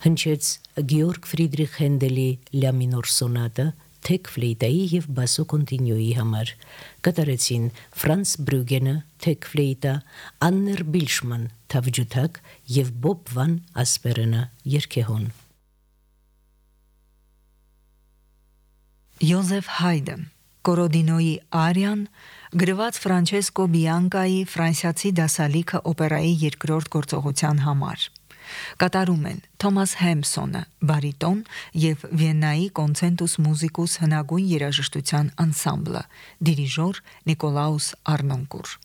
Հնչեց Գեորգ Ֆրիդրիխ Հենդելի Լա մինոր սոնատը թեք ֆլեյտայի և բասո կոնտինյուի համար, կատարեցին Ֆրանց Բրուգենը թեք ֆլեյտա, Աններ Բիլշման թավջութակ և Բոբ Վան Ասպերենը երգեհոն։ Յոզեֆ Հայդը Կորոդինոյի արիան գրված Ֆրանչեսկո Բիանկայի ֆրանսիացի դասալիքը օպերայի երկրորդ գործողության համար։ Կատարում են Թոմաս Հեմսոնը բարիտոն և Վիեննայի Կոնցենտուս մուզիկուս հնագույն երաժշտության անսամբլը, դիրիժոր Նիկոլաուս Արնոնկուր։